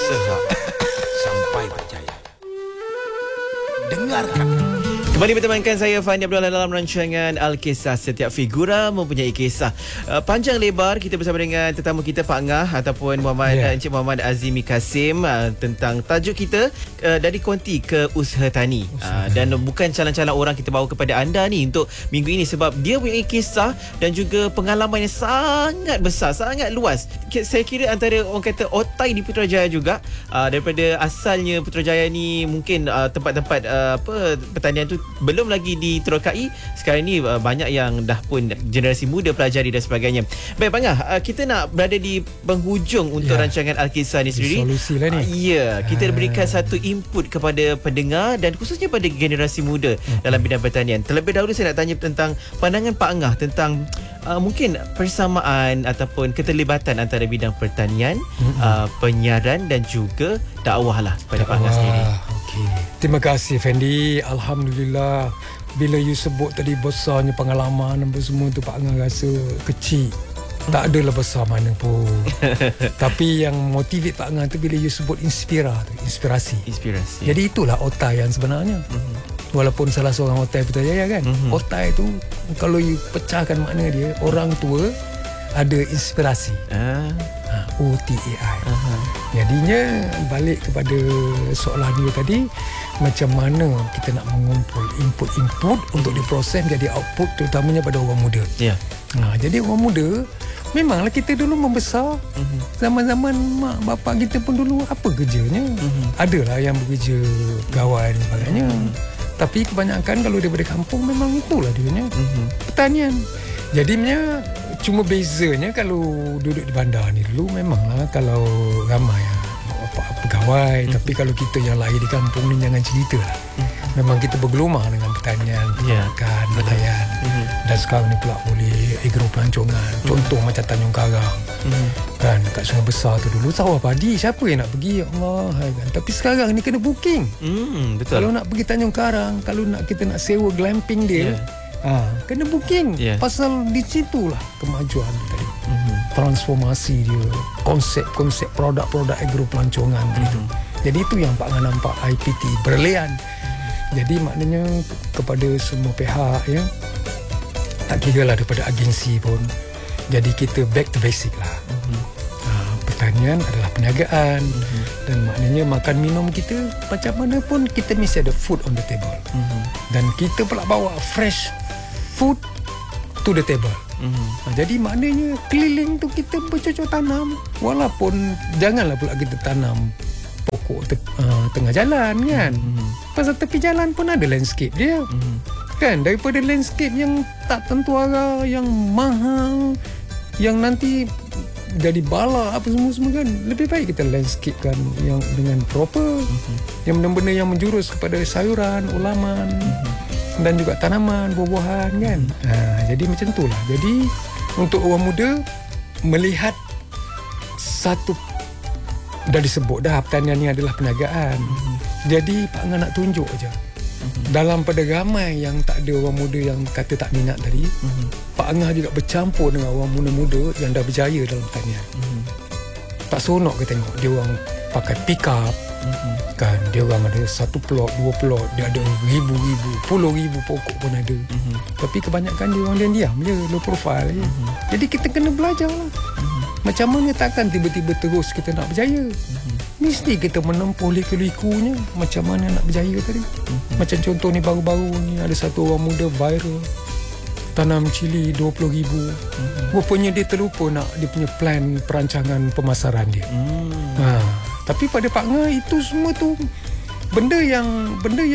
Usaha sampai berjaya. Dengarkan. Kembali bertemankan saya Fandi Abdullah dalam rancangan Al-Kisah. Setiap figura mempunyai kisah panjang lebar. Kita bersama dengan tetamu kita Pak Ngah ataupun Encik Muhammad Azimi Kasim tentang tajuk kita dari konti ke usaha tani. Dan bukan calon-calon orang kita bawa kepada anda ni untuk minggu ini sebab dia punya kisah dan juga pengalaman yang sangat besar, sangat luas. Saya kira antara orang kata otai di Putrajaya juga. Daripada asalnya Putrajaya ni mungkin tempat-tempat pertanian tu belum lagi diterokai. Sekarang ni banyak yang dah pun generasi muda pelajari dan sebagainya. Baik Pak Ngah, kita nak berada di penghujung untuk rancangan Al-Kisah ni sendiri. Solusi lah ni. Kita berikan satu input kepada pendengar dan khususnya pada generasi muda dalam bidang pertanian. Terlebih dahulu saya nak tanya tentang pandangan Pak Ngah tentang mungkin persamaan ataupun keterlibatan antara bidang pertanian, penyiaran dan juga dakwah lah kepada Pak Ngah sendiri. Okay. Terima kasih Fendi. Alhamdulillah. Bila you sebut tadi besarnya pengalaman apa semua tu, Pak Ngah rasa kecil. Tak adalah besar mana pun. Tapi yang motivate Pak Ngah tu bila you sebut inspirasi. Jadi itulah otai yang sebenarnya. Walaupun salah seorang otai Putrajaya kan. Otai tu kalau you pecahkan makna dia, orang tua ada inspirasi. OTAI. Jadinya balik kepada soalan dia tadi, macam mana kita nak mengumpul input untuk diproses jadi output, terutamanya pada orang muda. Jadi orang muda, memanglah kita dulu membesar, zaman-zaman mak bapak kita pun dulu apa kerjanya? Adalah yang bekerja gawai dan sebagainya. Tapi kebanyakan kalau daripada kampung memang itulah dia pertanian. Jadinya cuma bezanya kalau duduk di bandar ni dulu memanglah kalau ramai pegawai, tapi kalau kita yang lahir di kampung ni jangan cerita lah. Memang kita bergelumah dengan pertanian, makan, nelayan. Dan sekarang ni pula boleh agropelancongan. Contoh macam Tanjung Karang. Kan dekat Sungai Besar tu dulu sawah padi, siapa yang nak pergi? Ya Allah kan. Tapi sekarang ni kena booking. Betul. Kalau nak pergi Tanjung Karang, kalau kita nak sewa glamping dia, kena booking. Pasal di situlah kemajuan tadi. Transformasi dia, konsep-konsep produk-produk agropelancongan itu. Jadi itu yang Pak Ngah nampak IPT berlian. Jadi maknanya kepada semua pihak tak kira lah daripada agensi pun. Jadi kita back to basic lah. Pertanian adalah perniagaan. Dan maknanya makan minum kita macam mana pun kita mesti ada food on the table. Dan kita pula bawa fresh food to the table. Jadi maknanya keliling tu kita bercocok tanam. Walaupun janganlah pula kita tanam pokok tengah jalan kan. Pasal tepi jalan pun ada landscape dia. Kan daripada landscape yang tak tentu arah, yang mahal, yang nanti jadi bala apa semua kan, lebih baik kita landscapekan yang dengan proper, yang benda-benda yang menjurus kepada sayuran, ulaman, dan juga tanaman, buah-buahan kan. Jadi macam itulah. Jadi untuk orang muda melihat satu, dah disebut dah pertanian ni adalah perniagaan. Jadi Pak Ngah nak tunjuk aja. Dalam pada ramai yang tak ada orang muda yang kata tak minat tadi, Pak Ngah juga bercampur dengan orang muda-muda yang dah berjaya dalam pertanian. Tak seronok ke tengok dia orang pakai pick up. Kan dia orang ada 1 plot, 2 plot, dia ada ribu-ribu, puluh ribu pokok pun ada. Tapi kebanyakan dia orang diam je, low profile je. Jadi kita kena belajar lah. Macam mana takkan tiba-tiba terus kita nak berjaya. Mesti kita menempuh liku-likunya macam mana nak berjaya tadi. Macam contoh ni baru-baru ni ada satu orang muda viral tanam cili 20,000. Rupanya dia terlupa nak dia punya plan perancangan pemasaran dia. Tapi pada Pak Ngah itu semua tu benda yang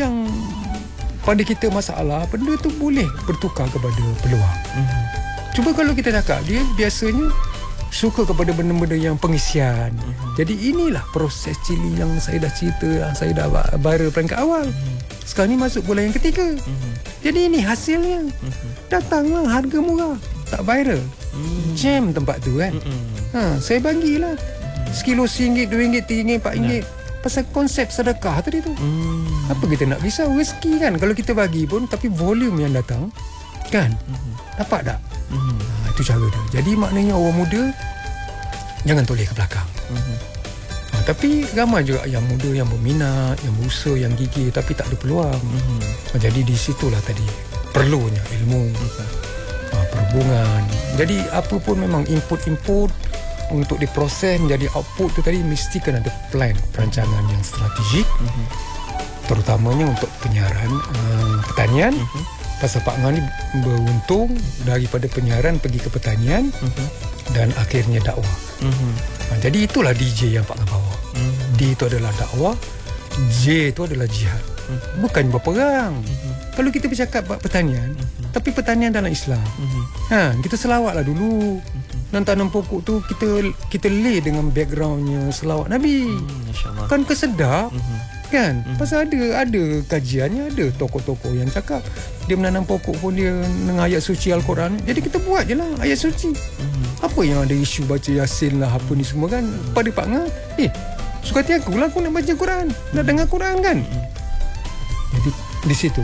pada kita masalah, benda tu boleh bertukar kepada peluang. Cuba kalau kita cakap dia biasanya suka kepada benda-benda yang pengisian. Jadi inilah proses cili yang saya dah cerita, yang saya dah viral peringkat awal. Sekarang ni masuk bulan yang ketiga. Jadi ini hasilnya. Datanglah harga murah, tak viral. Jam tempat tu kan. Saya bagilah sekilo RM1, RM2, RM3, RM4. Pasal konsep sedekah tadi tu. Apa kita nak risau? Rezeki kan kalau kita bagi pun, tapi volume yang datang kan. Dapat tak? Itu cara dia. Jadi maknanya orang muda jangan toleh ke belakang. Tapi ramai juga yang muda yang berminat, yang berusaha, yang gigih tapi tak ada peluang. Jadi di situlah tadi perlunya ilmu, perhubungan. Jadi apa pun memang input untuk diproses menjadi output tu tadi mesti kena ada plan, perancangan yang strategik. Terutamanya untuk penyiaran pertanian. Pasal Pak Ngah ni beruntung daripada penyiaran pergi ke pertanian dan akhirnya dakwah. Jadi itulah DJ yang Pak Ngah bawa. D itu adalah dakwah, J itu adalah jihad. Bukan berperang. Kalau kita bercakap pertanian, tapi pertanian dalam Islam. Kita selawatlah dulu. Dan tanam pokok tu kita lay dengan backgroundnya selawat Nabi. Kan kesedap. Kan? Pasal ada kajiannya, ada tokoh-tokoh yang cakap dia menanam pokok pun dia dengan ayat suci Al-Quran. Jadi kita buat je lah ayat suci. Apa yang ada isu baca Yasin lah apa ni semua kan. Pada Pak Ngah, suka hati aku lah, aku nak baca Quran, nak dengar Quran kan. Jadi di situ.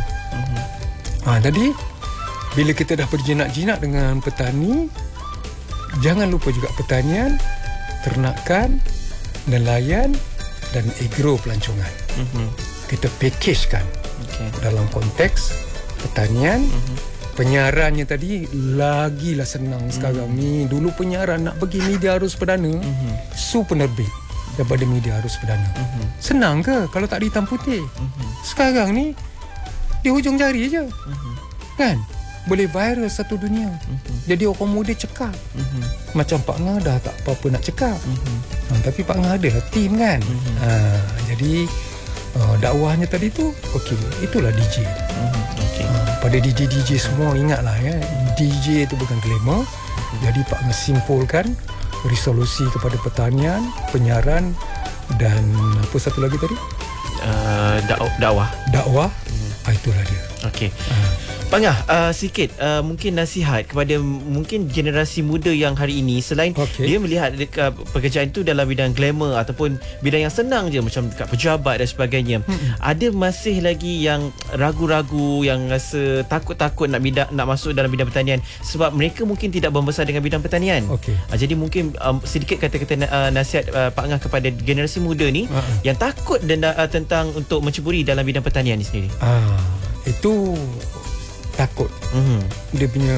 Tadi bila kita dah berjinak-jinak dengan petani, jangan lupa juga pertanian, ternakan, nelayan dan agro pelancongan. Kita packagekan dalam konteks pertanian. Penyiarannya tadi lagilah senang sekarang ni. Dulu penyiaran nak pergi media arus perdana, su penerbit daripada media arus perdana. Senang ke kalau tak ada hitam putih? Sekarang ni di hujung jari je. Kan? Boleh viral satu dunia. Jadi orang muda cekap. Macam Pak Ngah dah tak apa-apa nak cekap. Tapi Pak Ngah ada tim kan. Jadi dakwahnya tadi tu itulah DJ. Pada DJ semua ingatlah ya, DJ itu bukan glamour. Jadi Pak Ngah simpulkan resolusi kepada pertanian, penyiaran dan apa satu lagi tadi? Dakwah. Itulah dia. Okey. Pak Ngah, sikit mungkin nasihat kepada mungkin generasi muda yang hari ini, selain dia melihat pekerjaan itu dalam bidang glamour ataupun bidang yang senang je macam dekat pejabat dan sebagainya, ada masih lagi yang ragu-ragu, yang rasa takut-takut nak masuk dalam bidang pertanian sebab mereka mungkin tidak membesar dengan bidang pertanian. Jadi mungkin sedikit kata-kata nasihat Pak Ngah kepada generasi muda ni yang takut tentang untuk menceburi dalam bidang pertanian ni sendiri. Itu takut. Dia punya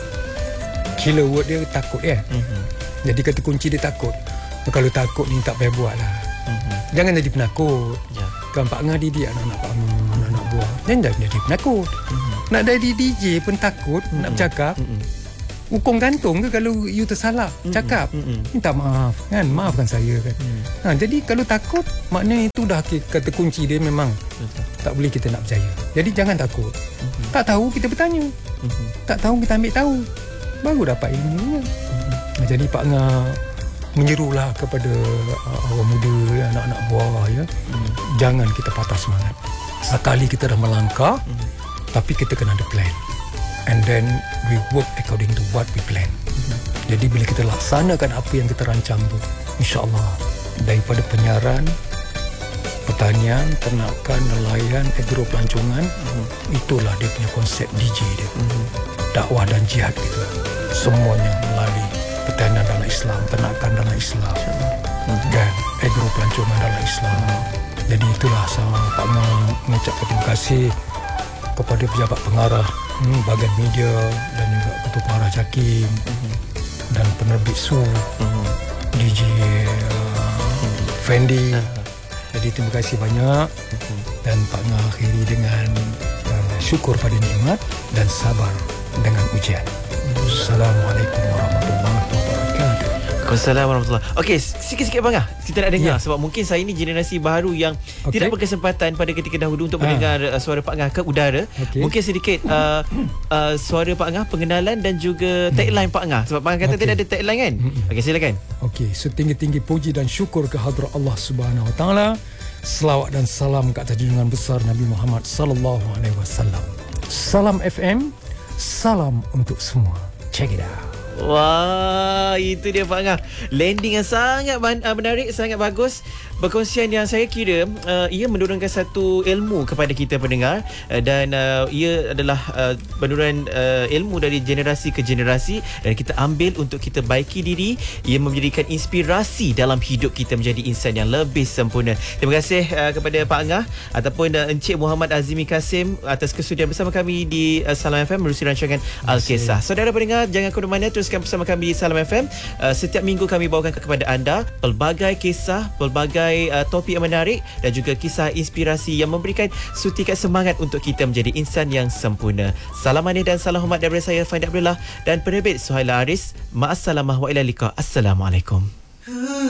killer word dia takut ya. Jadi kata kunci dia takut. Kalau takut ni tak payah buat lah. Jangan jadi penakut. Kan Pak Ngah didik anak-anak Pak Ngah, anak-anak buah. Jangan jadi penakut. Nak jadi DJ pun takut nak bercakap. Hukum gantung ke kalau you tersalah cakap? Minta maaf kan, maafkan saya kan. Jadi kalau takut maknanya itu dah kata kunci dia memang tak boleh kita nak percaya. Jadi jangan takut. Tak tahu kita bertanya. Tak tahu kita ambil tahu. Baru dapat ilmunya. Jadi Pak Ngah menyerulah kepada orang muda, anak-anak buah ya. Jangan kita patah semangat. Sekali kita dah melangkah, tapi kita kena ada plan. And then we work according to what we plan. Jadi bila kita laksanakan apa yang kita rancang tu, insya-Allah daripada penyiaran, pertanian, ternakan, nelayan, agro pelancongan, itulah dia punya konsep DJ dia. Dakwah dan jihad gitu. Semuanya melalui pertanian dalam Islam, ternakan dalam Islam, dan agro pelancongan dalam Islam. Jadi itulah sama Pak Ngah mengucapkan terima kasih kepada pejabat pengarah, bahagian media dan juga ketua pengarah JAKIM dan penerbit SU, DJ Fendi. Jadi terima kasih banyak. Dan Pak Ngah akhiri dengan syukur pada nikmat dan sabar dengan ujian. Assalamualaikum warahmatullahi wabarakatuh. Waalaikumsalam warahmatullahi. Okey, sikit-sikit Bang Ngah, kita nak dengar sebab mungkin saya ni generasi baru yang tidak berkesempatan pada ketika dahulu untuk mendengar suara Pak Ngah ke udara. Mungkin sedikit suara Pak Ngah, pengenalan dan juga tagline Pak Ngah. Sebab Pak Ngah kata tidak ada tagline kan? Okey, silakan. Okey, setinggi-tinggi puji dan syukur ke hadrat Allah Subhanahu Wa Taala. Selawat dan salam ke atas junjungan besar Nabi Muhammad sallallahu alaihi wasallam. Salam FM, salam untuk semua. Check it out. Wah, itu dia Pak Angah. Landing yang sangat menarik, sangat bagus. Perkongsian yang saya kira ia menurunkan satu ilmu kepada kita pendengar, dan ia adalah penurunan ilmu dari generasi ke generasi, dan kita ambil untuk kita baiki diri. Ia menjadikan inspirasi dalam hidup kita menjadi insan yang lebih sempurna. Terima kasih kepada Pak Angah ataupun Encik Muhammad Azimi Kasim atas kesudian bersama kami di Salam FM menerusi rancangan Al-Kisah. Saudara pendengar, jangan ke mana-mana, teruskan bersama kami di Salam FM. Setiap minggu kami bawakan kepada anda pelbagai kisah, pelbagai topik yang menarik dan juga kisah inspirasi yang memberikan suntikan semangat untuk kita menjadi insan yang sempurna. Salam manis dan salam hormat daripada saya Faiz Abdullah dan penerbit Suhaila Aris. Ma'assalamah wa ila liqa. Assalamualaikum.